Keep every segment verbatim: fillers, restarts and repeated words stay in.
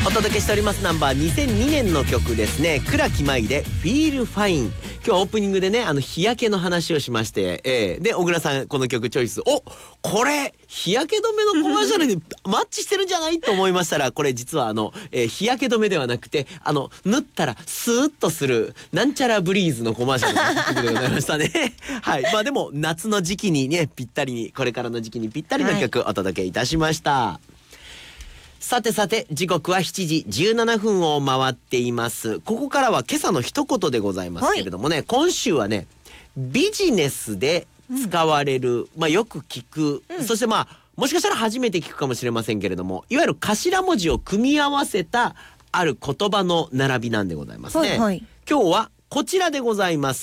お届けしておりますナンバーにせんにねんの曲ですね。倉木舞で Feel Fine。今日オープニングでね、あの日焼けの話をしまして、えー、で小倉さんこの曲チョイス。お、これ日焼け止めのコマーシャルにマッチしてるんじゃないと思いましたら、これ実はあの、えー、日焼け止めではなくて、あの塗ったらスーッとするなんちゃらブリーズのコマーシャルの曲でございましたね。はい、まあでも夏の時期にねぴったりに、これからの時期にぴったりの曲お届けいたしました。はい、さてさて時刻はしちじじゅうななふんを回っています。ここからは今朝の一言でございますけれどもね、はい、今週はねビジネスで使われる、うん、まあよく聞く、うん、そしてまあもしかしたら初めて聞くかもしれませんけれども、いわゆる頭文字を組み合わせたある言葉の並びなんでございますね。はいはい、今日はこちらでございます。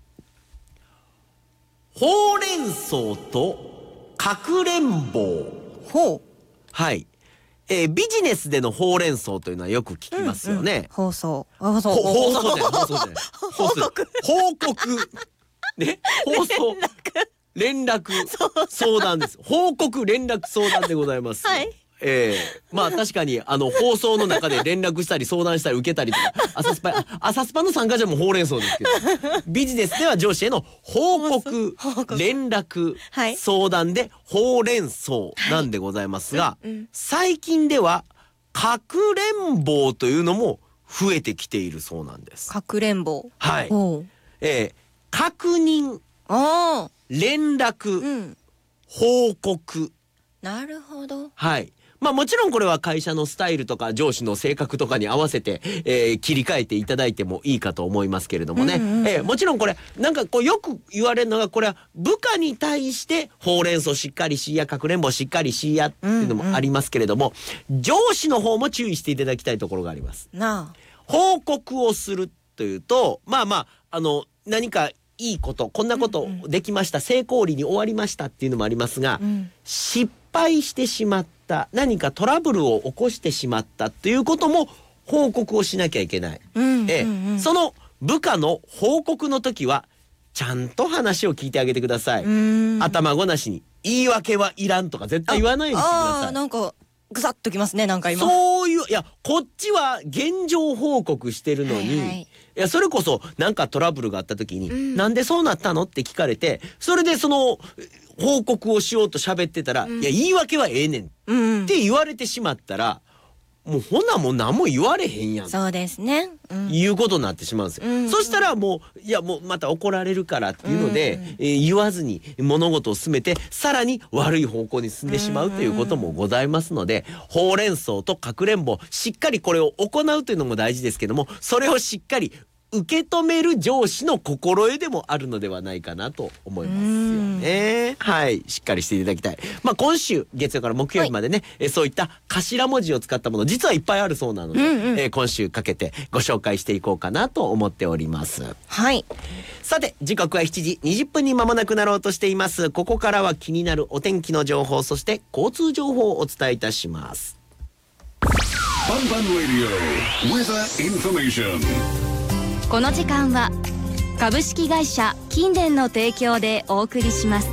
ほうれん草とかくれんぼう。 ほう。 はい。えー、ビジネスでのほうれん草というのはよく聞きますよね。 うんうん、放送。 放送。放送じゃない。放送じゃない。 報告。 報告。ね。放送。連絡。相談です。報告、連絡、相談でございます。はい。ええー、まあ確かにあの放送の中で連絡したり相談したり受けたりとか、朝スパ朝スパの参加者もほうれん草ですけど、ビジネスでは上司への報告、連絡、はい、相談でほうれん草なんでございますが、はい、うん、最近ではかくれんぼうというのも増えてきているそうなんです。 かくれんぼう。 はい。えー、確認、 あ、 連絡、うん、報告。 なるほど。 はい。まあもちろんこれは会社のスタイルとか上司の性格とかに合わせて、えー、切り替えていただいてもいいかと思いますけれどもね、うんうん、えー、もちろんこれなんかこうよく言われるのが、これは部下に対してほうれん草しっかりしやかくれんぼしっかりしやっていうのもありますけれども、うんうん、上司の方も注意していただきたいところがあります。なあ、報告をするというと、まあまああの何かいいこと、こんなことできました、うんうん、成功裏に終わりましたっていうのもありますが、うん、失敗してしまった、何かトラブルを起こしてしまったということも報告をしなきゃいけない。うんうんうん、えその部下の報告の時はちゃんと話を聞いてあげてください。頭ごなしに言い訳はいらんとか絶対言わないようにしてください。 ああ、なんかぐさっときますね、なんか今。 そういう、いやこっちは現状報告してるのに、はいはい、いやそれこそなんかトラブルがあった時に、うん、なんでそうなったのって聞かれて、それでその報告をしようと喋ってたら、うん、いや言い訳はええねんって言われてしまったら、もうほんなもん何も言われへんやん。 そうですね、うん、 いうことになってしまうんですよ、うんうん、そしたらもういやもうまた怒られるからっていうので、うんうん、えー、言わずに物事を進めてさらに悪い方向に進んでしまうということもございますので、ほうれん草とかくれんぼしっかりこれを行うというのも大事ですけども、それをしっかり受け止める上司の心得でもあるのではないかなと思いますよね。はい、しっかりしていただきたい。まあ今週月曜から木曜日までね、はい、えそういった頭文字を使ったもの実はいっぱいあるそうなので、うんうん、えー、今週かけてご紹介していこうかなと思っております。 はい。 さて時刻はしちじにじゅっぷんに間もなくなろうとしています。ここからは気になるお天気の情報、そして交通情報をお伝えいたします。 バンバンラディオウェザーインフォメーション。 この時間は株式会社金電の提供でお送りします。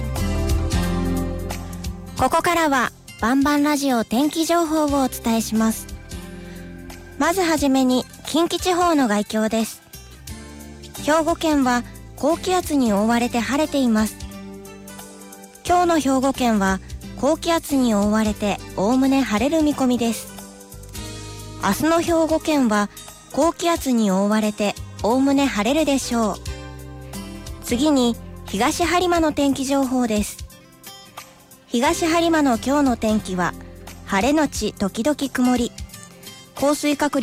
ここからはバンバンラジオ天気情報をお伝えします。まずはじめに近畿地方の概況です。兵庫県は高気圧に覆われて晴れています。今日の兵庫県は高気圧に覆われておおむね晴れる見込みです。明日の兵庫県は高気圧に覆われておおむね晴れるでしょう。次に東播磨の天気情報です。東播磨の今日の天気は晴れのち時々曇り、降水確率